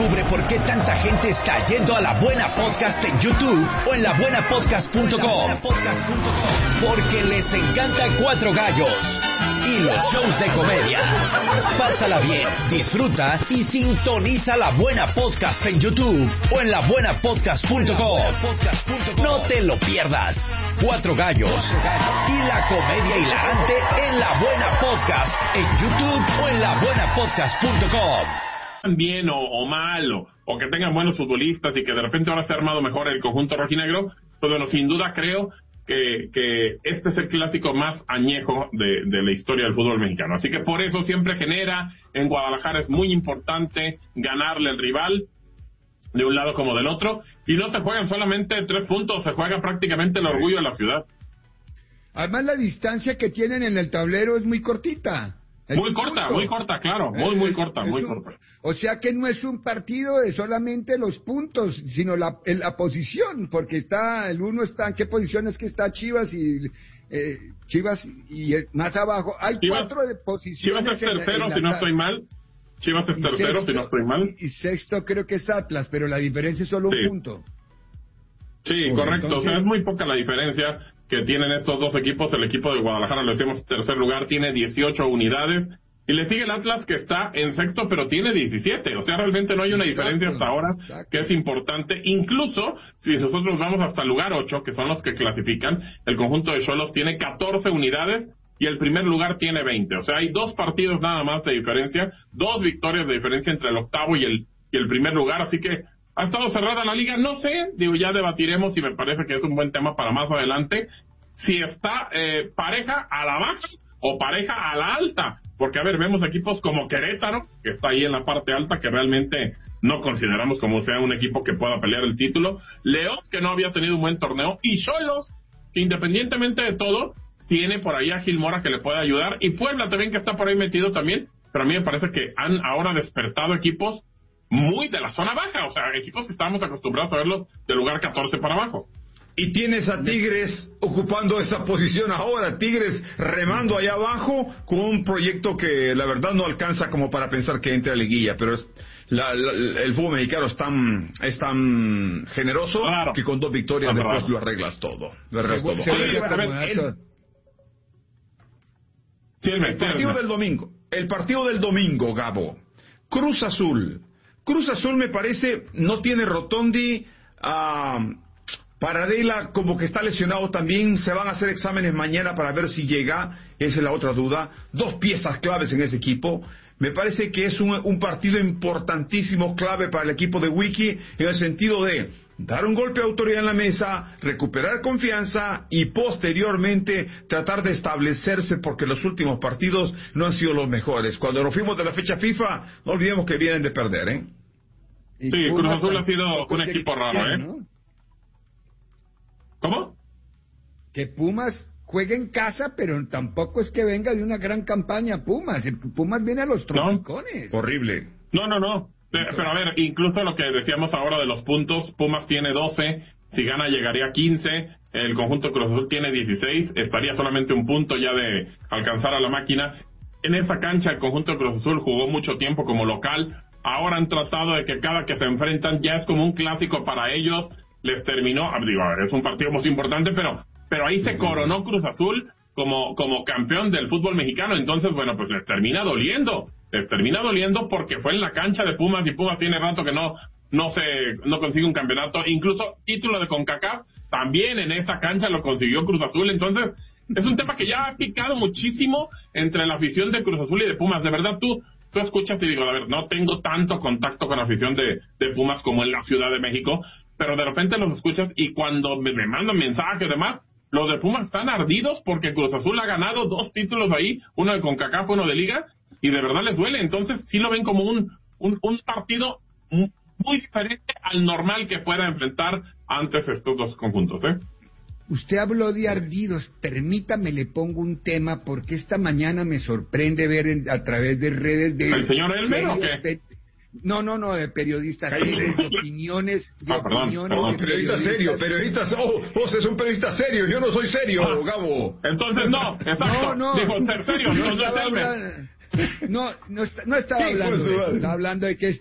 Descubre por qué tanta gente está yendo a La Buena Podcast en YouTube o en labuenapodcast.com. Porque les encanta Cuatro Gallos y los shows de comedia. Pásala bien, disfruta y sintoniza La Buena Podcast en YouTube o en labuenapodcast.com. No te lo pierdas. Cuatro Gallos y la comedia hilarante en La Buena Podcast en YouTube o en labuenapodcast.com. Bien o mal, o que tengan buenos futbolistas y que de repente ahora se ha armado mejor el conjunto rojinegro, pues bueno, sin duda creo que este es el clásico más añejo de la historia del fútbol mexicano. Así que por eso siempre genera, en Guadalajara es muy importante ganarle al rival, de un lado como del otro, y no se juegan solamente 3 puntos, se juega prácticamente el orgullo de la ciudad. Además la distancia que tienen en el tablero es muy cortita. Muy corta, claro, muy corta. O sea que no es un partido de solamente los puntos, sino la posición, porque el uno está, ¿en qué posición es que está Chivas y más abajo? Hay Chivas, 4 de posiciones. Chivas es tercero, si no estoy mal. Chivas es tercero, si no estoy mal. Y sexto creo que es Atlas, pero la diferencia es solo un punto. Sí, correcto, entonces, o sea, es muy poca la diferencia que tienen estos dos equipos. El equipo de Guadalajara, lo decimos, tercer lugar, tiene 18 unidades, y le sigue el Atlas, que está en sexto, pero tiene 17, o sea, realmente no hay una diferencia hasta ahora, que es importante. Incluso, si nosotros vamos hasta el lugar 8, que son los que clasifican, el conjunto de Xolos tiene 14 unidades, y el primer lugar tiene 20, o sea, hay 2 partidos nada más de diferencia, 2 victorias de diferencia entre el octavo y el primer lugar, así que ha estado cerrada la liga. No sé, ya debatiremos, y me parece que es un buen tema para más adelante, si está pareja a la baja o pareja a la alta, porque a ver, vemos equipos como Querétaro, que está ahí en la parte alta, que realmente no consideramos como sea un equipo que pueda pelear el título, León, que no había tenido un buen torneo, y Xolos, que independientemente de todo, tiene por ahí a Gil Mora que le puede ayudar, y Puebla también, que está por ahí metido también, pero a mí me parece que han ahora despertado equipos muy de la zona baja, o sea, equipos que estábamos acostumbrados a verlos de lugar 14 para abajo. Y tienes a Tigres ocupando esa posición ahora, Tigres remando allá abajo con un proyecto que la verdad no alcanza como para pensar que entre a liguilla, pero el fútbol mexicano es tan generoso, claro, que con 2 victorias después lo arreglas todo. El partido del domingo, Gabo. Cruz Azul me parece, no tiene Rotondi, Paradela como que está lesionado también, se van a hacer exámenes mañana para ver si llega, esa es la otra duda. 2 piezas claves en ese equipo. Me parece que es un partido importantísimo, clave para el equipo de Wiki, en el sentido de dar un golpe de autoridad en la mesa, recuperar confianza y posteriormente tratar de establecerse, porque los últimos partidos no han sido los mejores. Cuando nos fuimos de la fecha FIFA, no olvidemos que vienen de perder, ¿eh? Sí, Cruz Azul ha sido un equipo raro, ¿eh? ¿No? ¿Cómo? Que Pumas juega en casa, pero tampoco es que venga de una gran campaña Pumas. Pumas viene a los trompicones. No, horrible. No. Pero a ver, incluso lo que decíamos ahora de los puntos, Pumas tiene 12, si gana llegaría a 15, el conjunto Cruz Azul tiene 16, estaría solamente un punto ya de alcanzar a la máquina. En esa cancha el conjunto Cruz Azul jugó mucho tiempo como local, ahora han tratado de que cada que se enfrentan ya es como un clásico para ellos, les terminó, es un partido muy importante, pero ahí se coronó Cruz Azul como campeón del fútbol mexicano, entonces bueno, pues les termina doliendo porque fue en la cancha de Pumas, y Pumas tiene rato que no consigue un campeonato, incluso título de CONCACAF también en esa cancha lo consiguió Cruz Azul. Entonces es un tema que ya ha picado muchísimo entre la afición de Cruz Azul y de Pumas. De verdad, tú escuchas y digo, a ver, no tengo tanto contacto con la afición de Pumas como en la Ciudad de México, pero de repente los escuchas y cuando me mandan mensajes y demás, los de Pumas están ardidos porque Cruz Azul ha ganado 2 títulos ahí, uno de CONCACAF, uno de Liga, y de verdad les duele. Entonces sí lo ven como un partido muy diferente al normal que pueda enfrentar antes estos 2 conjuntos, ¿eh? Usted habló de ardidos, permítame le pongo un tema, porque esta mañana me sorprende ver a través de redes de... ¿El señor Elmer o qué? No, de periodistas, de opiniones, perdón. Periodista serio, vos es un periodista serio, yo no soy serio, Gabo. Entonces no, exacto, dijo ser serio, no estaba hablando de eso, estaba hablando de que